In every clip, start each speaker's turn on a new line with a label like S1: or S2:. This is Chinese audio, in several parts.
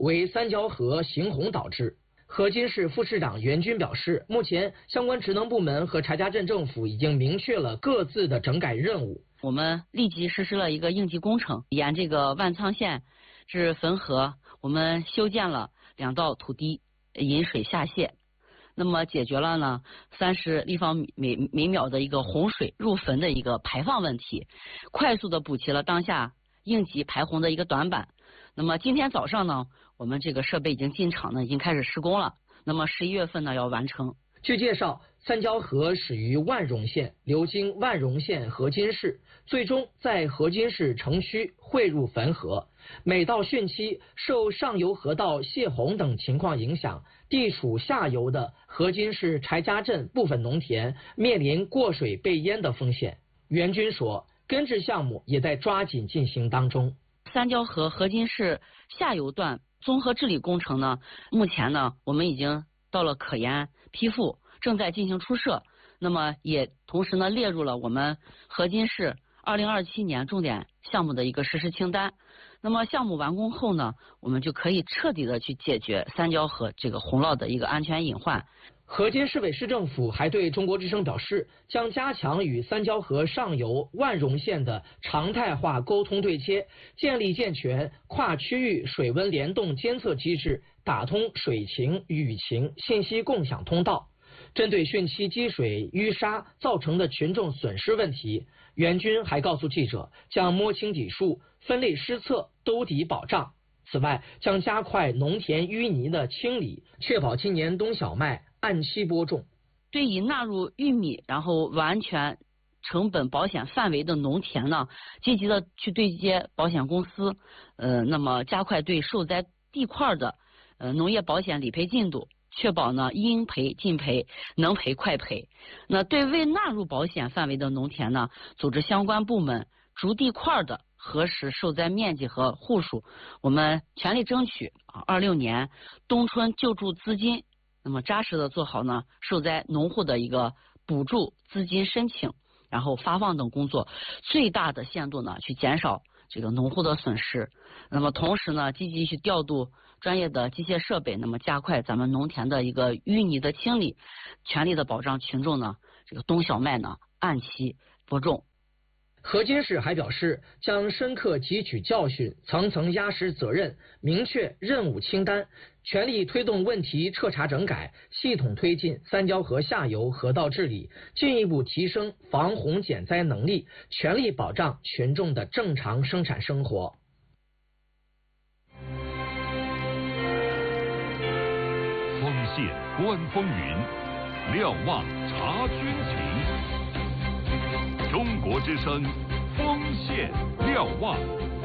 S1: 为三交河行洪导致。河津市副市长袁军表示，目前相关职能部门和柴家镇政府已经明确了各自的整改任务。
S2: 我们立即实施了一个应急工程，沿这个万沧县至汾河，我们修建了2道土堤，引水下泄。那么解决了呢30立方米每秒的一个洪水入汾的一个排放问题，快速的补齐了当下应急排洪的一个短板。那么今天早上呢，我们这个设备已经进场呢，已经开始施工了。那么11月份呢要完成。
S1: 据介绍，三交河始于万荣县，流经万荣县河津市，最终在河津市城区汇入汾河。每到汛期，受上游河道泄洪等情况影响，地处下游的河津市柴家镇部分农田面临过水被淹的风险。袁军说，根治项目也在抓紧进行当中。
S2: 三交河河津市下游段综合治理工程呢，目前呢我们已经到了可研批复，正在进行出设。那么也同时呢列入了我们河津市2027年重点项目的一个实施清单。那么项目完工后呢，我们就可以彻底的去解决三交河这个洪涝的一个安全隐患。
S1: 河津市委市政府还对中国之声表示，将加强与三交河上游万荣县的常态化沟通对接，建立健全跨区域水温联动监测机制，打通水情、雨情信息共享通道。针对汛期积水淤沙造成的群众损失问题，袁军还告诉记者，将摸清底数，分类施策，兜底保障。此外，将加快农田淤泥的清理，确保今年冬小麦按期播种。
S2: 对于纳入玉米然后完全成本保险范围的农田呢，积极的去对接保险公司，那么加快对受灾地块的农业保险理赔进度，确保呢应赔尽赔，能赔快赔。那对未纳入保险范围的农田呢，组织相关部门逐地块的核实受灾面积和户数，我们全力争取26年冬春救助资金，那么扎实的做好呢受灾农户的一个补助资金申请，然后发放等工作，最大的限度呢去减少这个农户的损失。那么同时呢，积极去调度专业的机械设备，那么加快咱们农田的一个淤泥的清理，全力的保障群众呢这个冬小麦呢按期播种。
S1: 河津市还表示，将深刻汲取教训，层层压实责任，明确任务清单，全力推动问题彻查整改，系统推进三交河下游河道治理，进一步提升防洪减灾能力，全力保障群众的正常生产生活。
S3: 丰县观风云，瞭望察军情。中国之声，丰县瞭望。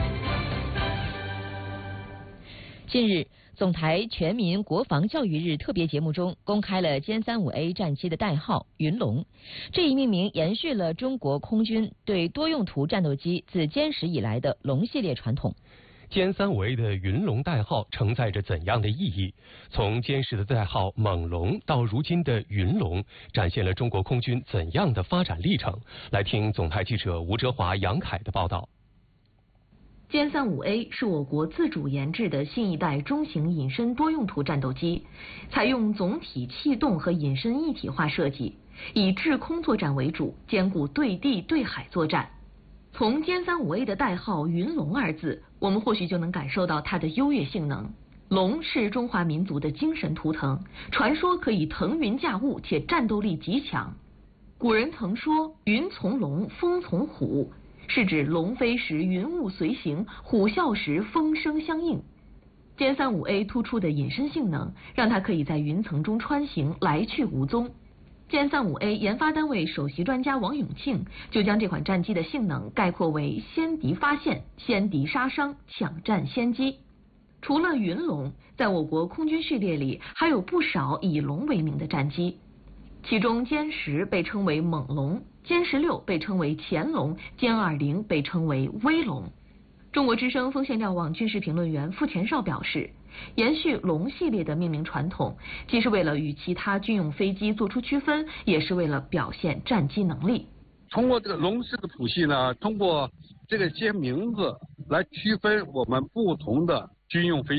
S4: 近日，总台全民国防教育日特别节目中公开了歼35A 战机的代号“云龙”，这一命名延续了中国空军对多用途战斗机自歼十以来的龙系列传统。
S5: 歼35A 的云龙代号承载着怎样的意义？从歼十的代号猛龙到如今的云龙，展现了中国空军怎样的发展历程？来听总台记者吴哲华、杨凯的报道。
S6: 歼35A 是我国自主研制的新一代中型隐身多用途战斗机，采用总体气动和隐身一体化设计，以制空作战为主，兼顾对地对海作战。从歼35A 的代号“云龙”二字，我们或许就能感受到它的优越性能。龙是中华民族的精神图腾，传说可以腾云驾雾，且战斗力极强。古人曾说“云从龙，风从虎”，是指龙飞时云雾随行，虎啸时风声相应。歼35A 突出的隐身性能，让它可以在云层中穿行，来去无踪。歼35A 研发单位首席专家王永庆就将这款战机的性能概括为先敌发现、先敌杀伤、抢占先机。除了云龙，在我国空军序列里还有不少以龙为名的战机，其中歼十被称为猛龙，歼16被称为潜龙，歼20被称为威龙。中国之声丰县瞭望军事评论员傅前绍表示，延续龙系列的命名传统，既是为了与其他军用飞机做出区分，也是为了表现战机能力。
S7: 通过这个龙式的谱系呢，通过这个些名字来区分我们不同的军用飞机，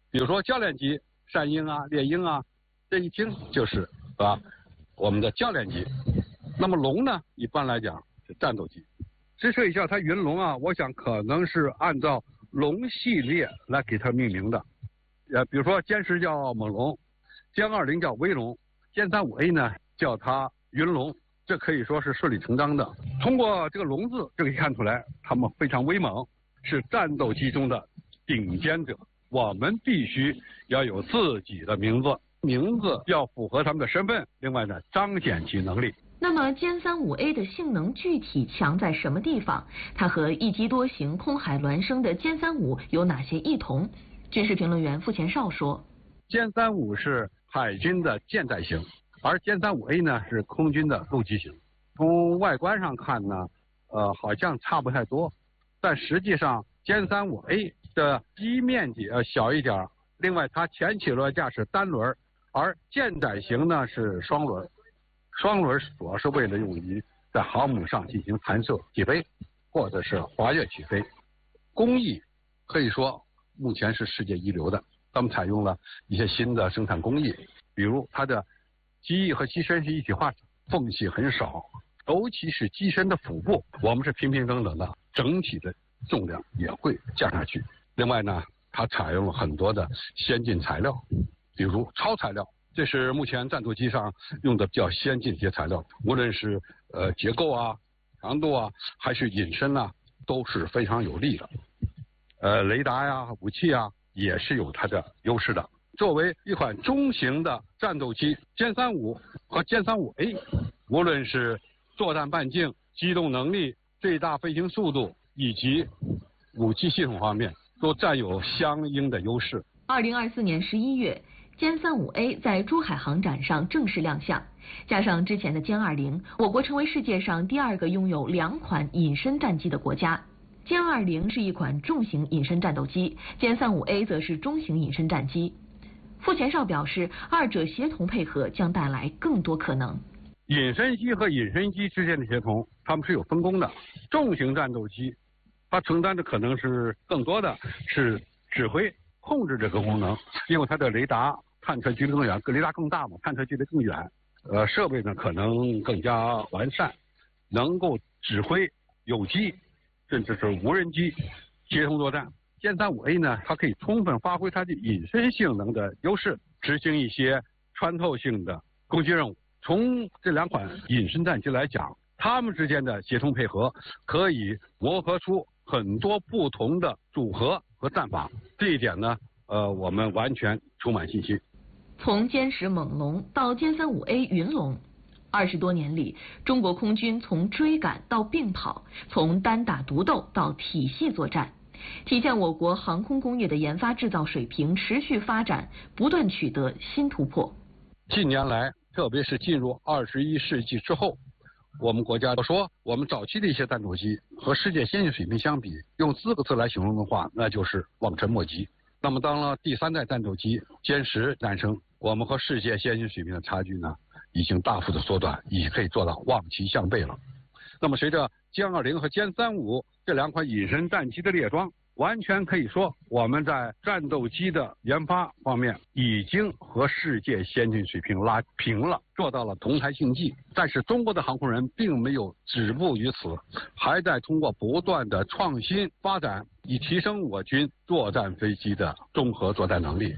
S7: 比如说教练机，山鹰啊、猎鹰啊，这一听就是我们的教练机。那么龙呢，一般来讲是战斗机。之所以叫它云龙啊，我想可能是按照龙系列来给它命名的。比如说歼10叫猛龙，歼20叫威龙，歼35A 呢叫它云龙，这可以说是顺理成章的。通过这个龙字就可以看出来，他们非常威猛，是战斗机中的顶尖者。我们必须要有自己的名字，名字要符合他们的身份，另外呢彰显其能力。
S6: 那么歼35A 的性能具体强在什么地方？它和一机多型空海孪生的歼35有哪些异同？军事评论员傅前绍说，
S7: 歼35是海军的舰载型，而歼35A 呢是空军的陆基型。从外观上看呢，好像差不太多，但实际上歼35A 的机面积小一点，另外它前起落架是单轮，而舰载型呢是双轮。双轮主要是为了用于在航母上进行弹射起飞，或者是滑跃起飞。工艺可以说目前是世界一流的，他们采用了一些新的生产工艺，比如它的机翼和机身是一体化，缝隙很少，尤其是机身的腹部，我们是平平整整的，整体的重量也会降下去。另外呢，它采用了很多的先进材料，比如超材料，这是目前战斗机上用的比较先进的一些材料，无论是结构啊、强度啊，还是隐身啊，都是非常有利的。雷达呀、武器啊，也是有它的优势的。作为一款中型的战斗机，歼35和歼35A，无论是作战半径、机动能力、最大飞行速度以及武器系统方面，都占有相应的优势。
S6: 2024年11月，歼35A 在珠海航展上正式亮相，加上之前的歼20，我国成为世界上第2个拥有2款隐身战机的国家。歼20是一款重型隐身战斗机，歼35A 则是中型隐身战机。傅前绍表示，二者协同配合将带来更多可能。
S7: 隐身机和隐身机之间的协同，它们是有分工的。重型战斗机，它承担的可能是更多的是指挥、控制这个功能，因为它的雷达探测距离更远，雷达更大嘛，探测距离更远。设备呢可能更加完善，能够指挥有机甚至是无人机协同作战。歼35A 呢，它可以充分发挥它的隐身性能的优势，执行一些穿透性的攻击任务。从这2款隐身战机来讲，它们之间的协同配合可以磨合出很多不同的组合和战法。这一点呢，我们完全充满信心。
S6: 从歼10猛龙到歼35A 云龙，20多年里，中国空军从追赶到并跑，从单打独斗到体系作战，体现我国航空工业的研发制造水平持续发展，不断取得新突破。
S7: 近年来，特别是进入21世纪之后，我们国家说，我们早期的一些战斗机和世界先进水平相比，用4个字来形容的话，那就是望尘莫及。那么，当了第3代战斗机歼10诞生，我们和世界先进水平的差距呢，已经大幅的缩短，已可以做到望其项背了。那么，随着歼20和歼35这2款隐身战机的列装，完全可以说，我们在战斗机的研发方面已经和世界先进水平拉平了，做到了同台竞技。但是中国的航空人并没有止步于此，还在通过不断的创新发展，以提升我军作战飞机的综合作战能力。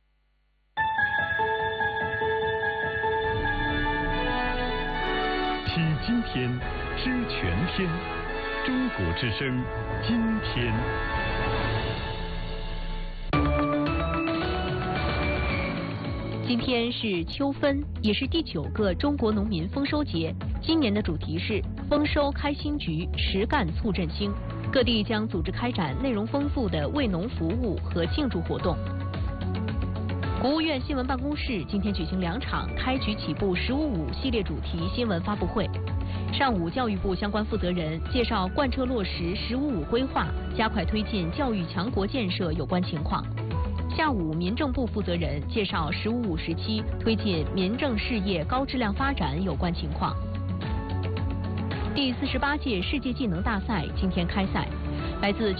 S3: 披今天，知全天。中国之声，今天。
S8: 今天是秋分，也是第9个中国农民丰收节。今年的主题是丰收开新局，实干促振兴。各地将组织开展内容丰富的为农服务和庆祝活动。国务院新闻办公室今天举行2场开局起步“15.5”系列主题新闻发布会。上午，教育部相关负责人介绍贯彻落实“15.5”规划，加快推进教育强国建设有关情况。下午，民政部负责人介绍“15.5”时期推进民政事业高质量发展有关情况。第48届世界技能大赛今天开赛，来自